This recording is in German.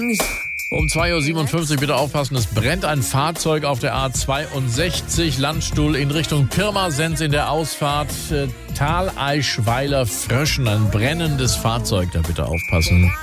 Um 2.57 Uhr bitte aufpassen, es brennt ein Fahrzeug auf der A62 Landstuhl in Richtung Pirmasens in der Ausfahrt Thaleischweiler Fröschen. Ein brennendes Fahrzeug, da bitte aufpassen.